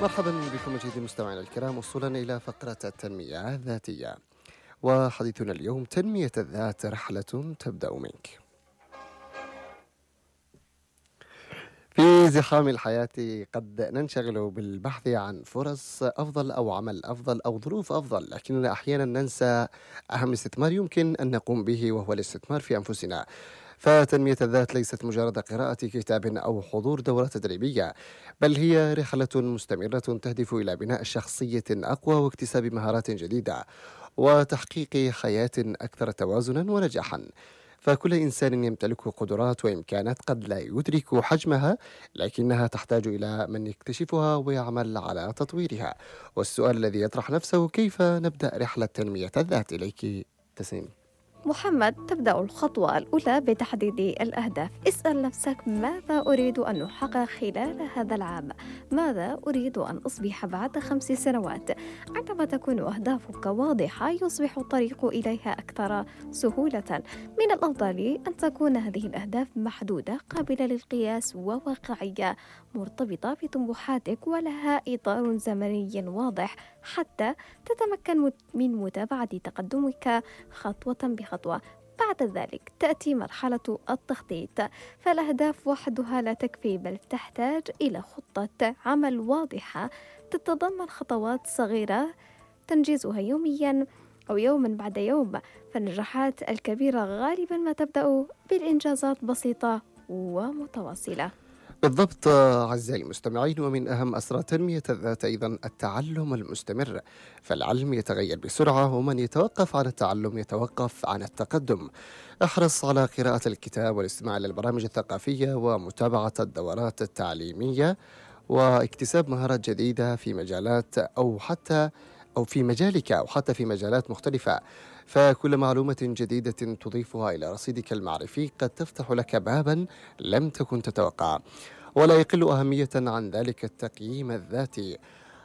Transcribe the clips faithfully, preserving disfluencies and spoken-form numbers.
مرحبا بكم مجيد مستمعينا الكرام، وصولا إلى فقرة التنمية الذاتية. وحديثنا اليوم: تنمية الذات رحلة تبدأ منك. في زحام الحياة قد ننشغل بالبحث عن فرص أفضل أو عمل أفضل أو ظروف أفضل، لكننا أحيانا ننسى أهم استثمار يمكن أن نقوم به، وهو الاستثمار في أنفسنا. فتنمية الذات ليست مجرد قراءة كتاب أو حضور دورة تدريبية، بل هي رحلة مستمرة تهدف إلى بناء شخصية أقوى واكتساب مهارات جديدة وتحقيق حياة أكثر توازنا ونجاحا. فكل إنسان يمتلك قدرات وإمكانات قد لا يدرك حجمها، لكنها تحتاج إلى من يكتشفها ويعمل على تطويرها. والسؤال الذي يطرح نفسه: كيف نبدأ رحلة تنمية الذات؟ إليك تسنيم. محمد، تبدأ الخطوة الأولى بتحديد الأهداف. اسأل نفسك: ماذا أريد أن أحقق خلال هذا العام؟ ماذا أريد أن أصبح بعد خمس سنوات؟ عندما تكون أهدافك واضحة يصبح الطريق إليها أكثر سهولة. من الأفضل أن تكون هذه الأهداف محدودة، قابلة للقياس وواقعية، مرتبطة بطموحاتك ولها إطار زمني واضح حتى تتمكن من متابعة تقدمك خطوة بخطوة. بعد ذلك تأتي مرحلة التخطيط، فالأهداف وحدها لا تكفي، بل تحتاج إلى خطة عمل واضحة تتضمن خطوات صغيرة تنجزها يوميا أو يوما بعد يوم. فالنجاحات الكبيرة غالبا ما تبدأ بالإنجازات بسيطة ومتواصلة. بالضبط أعزائي المستمعين، ومن أهم أسرار تنمية الذات أيضا التعلم المستمر. فالعلم يتغير بسرعة، ومن يتوقف عن التعلم يتوقف عن التقدم. احرص على قراءة الكتاب والاستماع للبرامج الثقافية ومتابعة الدورات التعليمية، واكتساب مهارات جديدة في مجالات أو حتى أو في مجالك أو حتى في مجالات مختلفة. فكل معلومة جديدة تضيفها إلى رصيدك المعرفي قد تفتح لك بابا لم تكن تتوقع. ولا يقل أهمية عن ذلك التقييم الذاتي.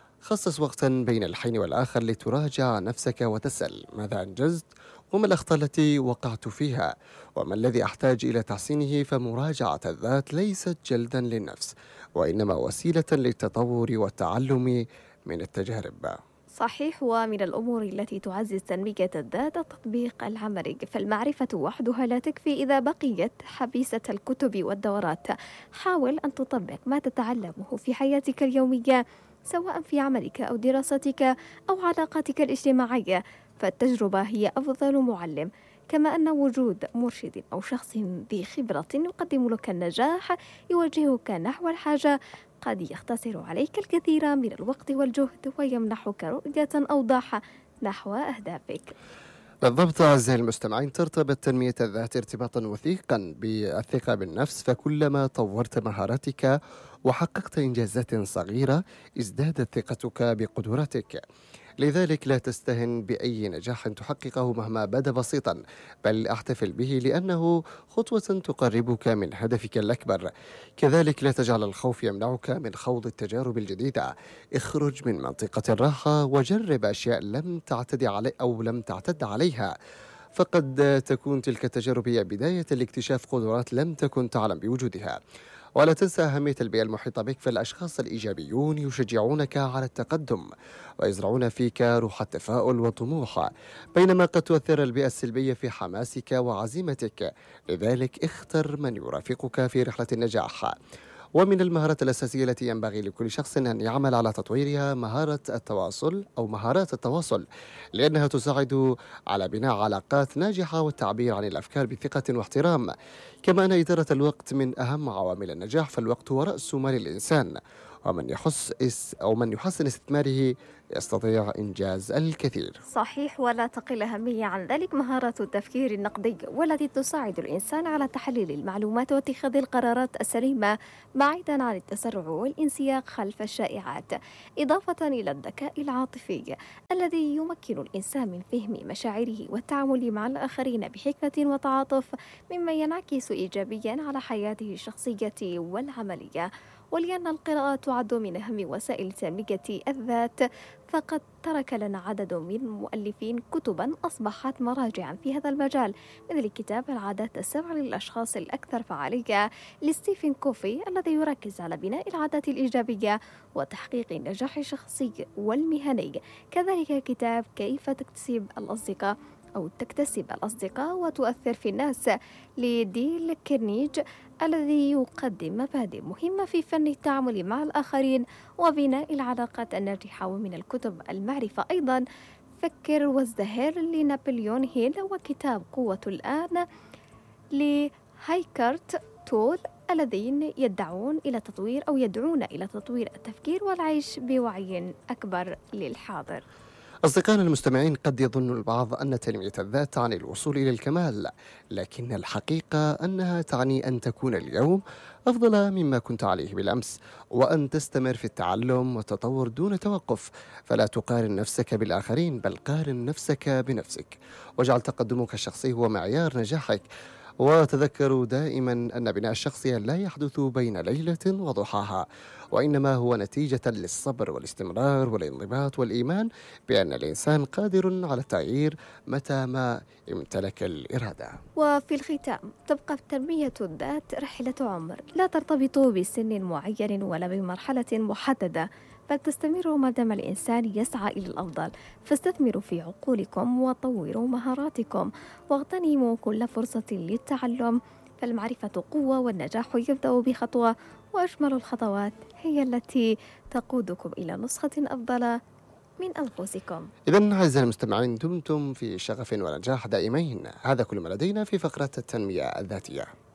خصص وقتا بين الحين والآخر لتراجع نفسك وتسأل: ماذا أنجزت؟ وما الأخطاء التي وقعت فيها؟ وما الذي أحتاج إلى تحسينه؟ فمراجعة الذات ليست جلدا للنفس، وإنما وسيلة للتطور والتعلم من التجارب. صحيح. ومن الأمور التي تعزز تنمية الذات التطبيق العملي، فالمعرفة وحدها لا تكفي إذا بقيت حبيسة الكتب والدورات. حاول أن تطبق ما تتعلمه في حياتك اليومية، سواء في عملك أو دراستك أو علاقاتك الاجتماعية، فالتجربة هي أفضل معلم. كما أن وجود مرشد أو شخص ذي خبرة يقدم لك النجاح يوجهك نحو الحاجة قد يختصر عليك الكثير من الوقت والجهد ويمنحك رؤية أوضح نحو أهدافك. بالضبط أعزائي المستمعين، ترتبط تنمية الذات ارتباطا وثيقا بالثقة بالنفس. فكلما طورت مهاراتك وحققت إنجازات صغيرة ازدادت ثقتك بقدراتك. لذلك لا تستهن بأي نجاح تحققه مهما بدا بسيطا، بل احتفل به لأنه خطوة تقربك من هدفك الأكبر. كذلك لا تجعل الخوف يمنعك من خوض التجارب الجديدة. اخرج من منطقة الراحة وجرب أشياء لم تعتد علي أو لم تعتد عليها، فقد تكون تلك التجارب هي بداية لاكتشاف قدرات لم تكن تعلم بوجودها. ولا تنسى أهمية البيئة المحيطة بك، فالأشخاص الإيجابيون يشجعونك على التقدم ويزرعون فيك روح التفاؤل والطموح، بينما قد تؤثر البيئة السلبية في حماسك وعزيمتك. لذلك اختر من يرافقك في رحلة النجاح. ومن المهارات الأساسية التي ينبغي لكل شخص أن يعمل على تطويرها مهارة التواصل أو مهارات التواصل، لأنها تساعد على بناء علاقات ناجحة والتعبير عن الأفكار بثقة واحترام. كما أن إدارة الوقت من أهم عوامل النجاح، فالوقت هو رأس مال الإنسان، ومن يحس أو من يحسن استثماره يستطيع إنجاز الكثير. صحيح. ولا تقل أهمية عن ذلك مهارة التفكير النقدي، والتي تساعد الإنسان على تحليل المعلومات واتخاذ القرارات السليمة بعيدا عن التسرع والانسياق خلف الشائعات، إضافة إلى الذكاء العاطفي الذي يمكن الإنسان من فهم مشاعره والتعامل مع الآخرين بحكمة وتعاطف، مما ينعكس إيجابيا على حياته الشخصية والعملية. ولأن القراءة تعد من أهم وسائل تنمية الذات، فقد ترك لنا عدد من المؤلفين كتبا أصبحت مراجعا في هذا المجال، مثل كتاب العادات السبع للأشخاص الأكثر فعالية لستيفن كوفي، الذي يركز على بناء العادات الإيجابية وتحقيق النجاح الشخصي والمهني. كذلك كتاب كيف تكتسب الأصدقاء أو تكتسب الأصدقاء وتؤثر في الناس لديل كيرنيج، الذي يقدم مبادئ مهمة في فن التعامل مع الآخرين وبناء العلاقات الناجحة. ومن الكتب المعرفة أيضا فكر وازدهر لنابليون هيل، وكتاب قوة الآن لهايكارت تول، الذين يدعون إلى تطوير أو يدعون إلى تطوير التفكير والعيش بوعي أكبر للحاضر. أصدقائنا المستمعين، قد يظن البعض أن تنمية الذات تعني الوصول إلى الكمال، لكن الحقيقة أنها تعني أن تكون اليوم أفضل مما كنت عليه بالأمس، وأن تستمر في التعلم والتطور دون توقف. فلا تقارن نفسك بالآخرين، بل قارن نفسك بنفسك، واجعل تقدمك الشخصي هو معيار نجاحك. وتذكروا دائما أن بناء الشخصية لا يحدث بين ليلة وضحاها، وإنما هو نتيجة للصبر والاستمرار والانضباط والإيمان بأن الإنسان قادر على التغيير متى ما امتلك الإرادة. وفي الختام، تبقى تنمية الذات رحلة عمر، لا ترتبط بسن معين ولا بمرحلة محددة، بل تستمر ما دام الإنسان يسعى إلى الأفضل. فاستثمروا في عقولكم وطوروا مهاراتكم واغتنموا كل فرصة للتعلم، فالمعرفة قوة والنجاح يبدأ بخطوة، وأجمل الخطوات هي التي تقودكم إلى نسخة أفضل من أنفسكم. إذن أعزائي المستمعين، دمتم في شغف ونجاح دائمين. هذا كل ما لدينا في فقرة التنمية الذاتية.